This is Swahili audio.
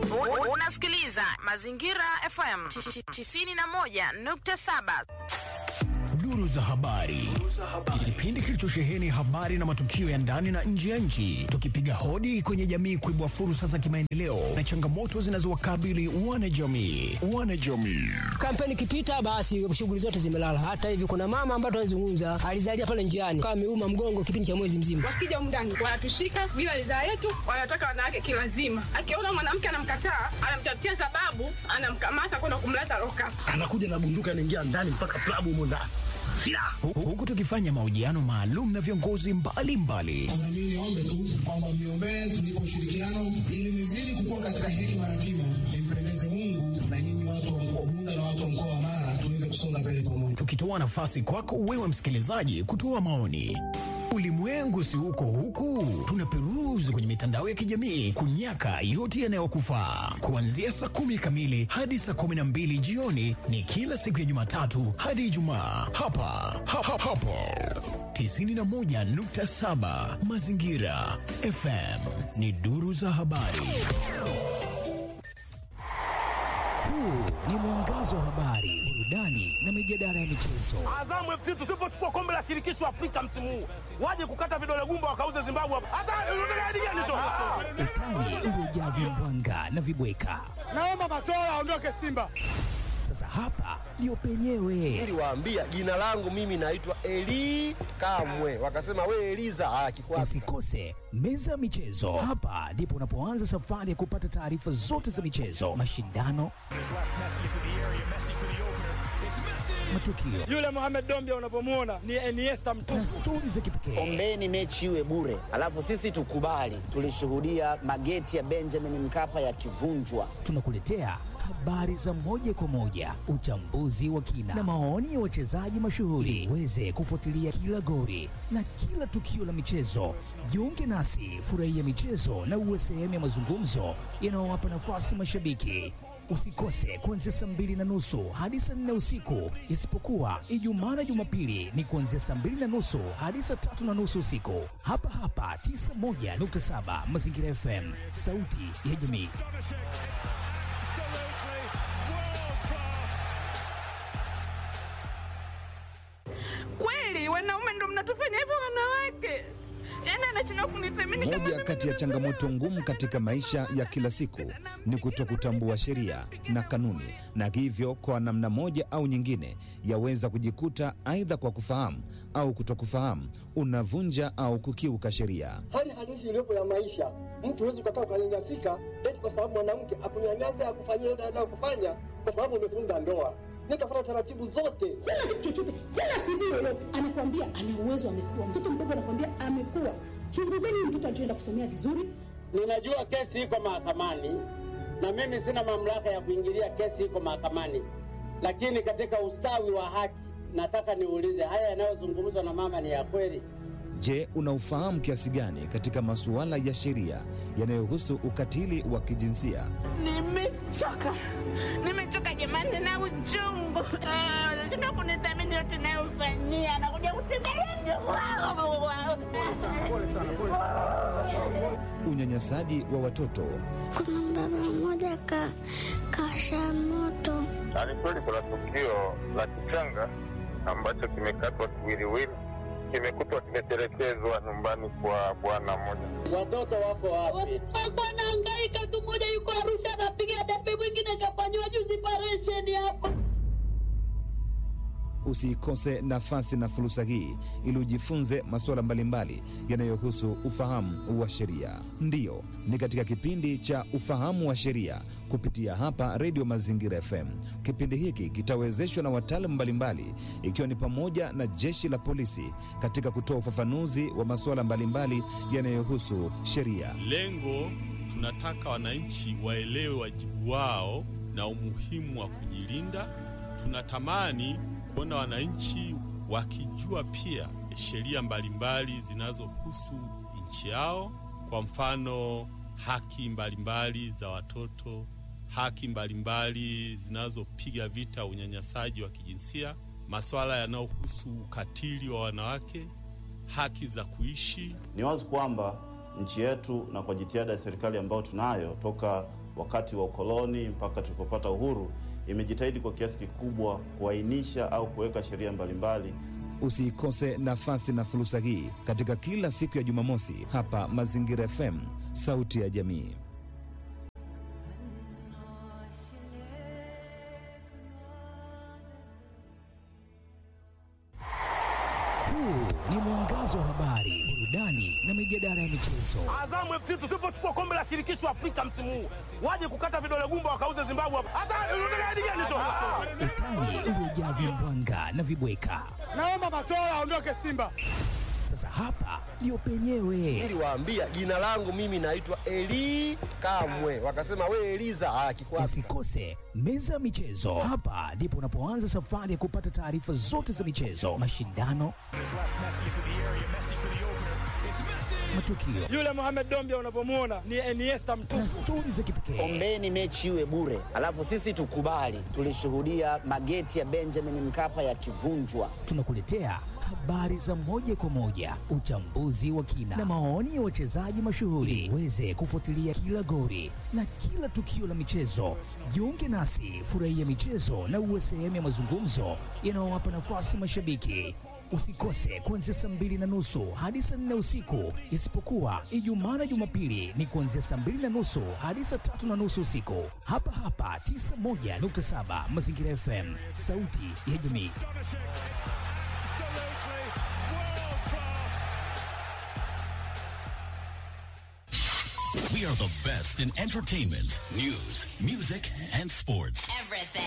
Unasikiliza Mazingira FM 91.7. Duru za habari. Kipindi kilichosheheni habari na matukio ya ndani na nje ya nchi, tukipiga hodi kwenye jamii kuibua fursa za kimaendeleo na changamoto zinazowakabili wanajamii. Kampeni ikipita basi shughuli zote zimelala. Hata hivi kuna mama ambaye tunazungumza alizalia pale njiani kama ameuma mgongo kipindi cha mwezi mzima. Wakija mndani wanatushika bila ridhaa yetu, wanataka wanawake kilazima. Akiona mwanamke anamkataa, anamtafutia sababu, anamkamata kwenda kumleta loka. Anakuja na bunduki anaingia ndani mpaka klabu humo ndani. Huku tukifanya mahojiano maalum na viongozi mbalimbali. Mimi niombe tu kwamba mniombee tulipo ushirikiano ili nizidi kukua katika hekima na kima, nimpendeze Mungu na nyinyi watu wa mkoa Bunda na watu wa mkoa wa Mara tuweze kusonga mbele pamoja. Tukitoa nafasi kwako wewe msikilizaji kutoa maoni. Ulimwengu si huku, tunaperuzi kwenye mitandao ya kijamii kunyaka yote yanayokufaa. Kuanzia saa 10 kamili hadi saa 12 jioni ni kila siku ya Jumatatu hadi Ijumaa. Hapa 91.7 Mazingira FM ni duru za habari. Huu ni mwangazo wa habari, burudani na mijadala ya michezo. Azamu FC tusipochukua kombe la shirikisho Afrika msimu huu, waje kukata vidole gumba wakauze Zimbabwe hapa. Hata unataka hadi gani tu? Utani uliojaa vimbwanga na vibweka. Naomba Matola aondoke Simba. Sasa hapa ndio penyewe. Niliwaambia jina langu mimi naitwa Eli Kamwe. Wakasema we Eliza kikwasi. Usikose meza ya michezo. Hapa ndipo unapoanza safari ya kupata taarifa zote za michezo, mashindano, matukio. Yule Mohamed Dombia unapomuona ni Iniesta mtupu. Na stori za kipekee. Ombeni mechi iwe bure, alafu sisi tukubali. Tulishuhudia mageti ya Benjamin Mkapa yakivunjwa. Tunakuletea habari za moja kwa moja, uchambuzi wa kina na maoni ya wachezaji mashuhuri. Uweze kufuatilia kila goli na kila tukio la michezo. Jiunge nasi, furahia michezo na uwe sehemu ya mazungumzo yanayowapa nafasi mashabiki. Usikose kuanzia saa 2:30 hadi saa 4 usiku, isipokuwa Ijumaa na Jumapili ni kuanzia saa 2:30 hadi saa 3:30 usiku. Hapa 91.7 Mazingira FM, sauti ya jamii. Kweli wanaume ndo mnatufanya hivyo wanawake? Yaani anachana kunithamini kama moja kati ya changamoto ngumu katika maisha ya kila siku ni kutokutambua sheria na kanuni, na hivyo kwa namna moja au nyingine yaweza kujikuta aidha kwa kufahamu au kutokufahamu unavunja au kukiuka sheria. Hali halisi iliyopo ya maisha, mtu hawezi kukaa ukanyanyasika eti kwa sababu mwanamke akunyanyasa akufanyia ndio anayokufanya kwa sababu umefunga ndoa. Nikafuata taratibu zote. Kila kitu chochote, kila CV yoyote anakuambia ana uwezo, amekuwa. Mtoto mdogo anakuambia amekuwa. Chunguzeni mtoto alichoenda kusomea vizuri. Ninajua kesi iko mahakamani na mimi sina mamlaka ya kuingilia kesi iko mahakamani. Lakini katika ustawi wa haki nataka niulize, haya yanayozungumzwa na mama ni ya kweli? Je, unaufahamu kiasi gani katika masuala ya sheria yanayohusu ukatili wa kijinsia? Nimechoka jamani na uchungu. Tuna kunithamini yote nayofanyia. Nakuja kutembelea wao. Unyanyasaji wa watoto. Kuna baba mmoja kasha moto. Ni kweli kuna tukio la kichanga ambacho kimekatwa kiwiliwili, kimekutwa kimetelekezwa nyumbani kwa bwana mmoja. Watoto wako wapi? Bwana hangaika tu, mmoja yuko Arusha anapiga debe, mwingine kafanywa juzi operation hapa. Usikose nafasi na fursa hii ili ujifunze masuala mbalimbali yanayohusu ufahamu wa sheria. Ndiyo, ni katika kipindi cha ufahamu wa sheria kupitia hapa Radio Mazingira FM. Kipindi hiki kitawezeshwa na wataalamu mbalimbali, ikiwa ni pamoja na jeshi la polisi katika kutoa ufafanuzi wa masuala mbalimbali yanayohusu sheria. Lengo, tunataka wananchi waelewe wajibu wao na umuhimu wa kujilinda. Tunatamani kuona wananchi wakijua pia sheria mbalimbali zinazohusu nchi yao. Kwa mfano, haki mbalimbali za watoto, haki mbalimbali zinazopiga vita unyanyasaji wa kijinsia, masuala yanayohusu ukatili wa wanawake, haki za kuishi. Ni wazi kwamba nchi yetu na kwa jitihada ya serikali ambayo tunayo toka wakati wa ukoloni mpaka tulipopata uhuru, imejitahidi kwa kiasi kikubwa kuainisha au kuweka sheria mbalimbali. Usiikose nafasi na fursa hii katika kila siku ya Jumamosi hapa Mazingira FM, sauti ya jamii. Huu ni mwangazo wa habari, burudani na mijadala ya michezo. Azamu FC tusipochukua kombe la shirikisho Afrika msimu huu, waje kukata vidole gumba wakauze Zimbabwe hapa. Hata unataka hadi gani tu? Utani uliojaa vimbwanga na vibweka. Naomba Matola aondoke Simba. Sasa hapa ndio penyewe. Niliwaambia jina langu mimi naitwa Eli Kamwe. Wakasema we Eliza kikwasi. Usikose meza ya michezo. Hapa ndipo unapoanza safari ya kupata taarifa zote za michezo, mashindano, matukio. Yule Mohamed Dombia unapomuona ni Iniesta mtupu. Na stori za kipekee. Ombeni mechi iwe bure, alafu sisi tukubali. Tulishuhudia mageti ya Benjamin Mkapa yakivunjwa. Tunakuletea habari za moja kwa moja, uchambuzi wa kina na maoni ya wachezaji mashuhuri. Uweze kufuatilia kila goli na kila tukio la michezo. Jiunge nasi, furahia michezo na uwe sehemu ya mazungumzo yanayowapa nafasi mashabiki. Usikose kuanzia saa 2:30 hadi saa 4 usiku, isipokuwa Ijumaa na Jumapili ni kuanzia saa 2:30 hadi saa 3:30 usiku. Hapa hapa 91.7 Mazingira FM, sauti ya jamii. We are the best in entertainment, news, music, and sports. Everything.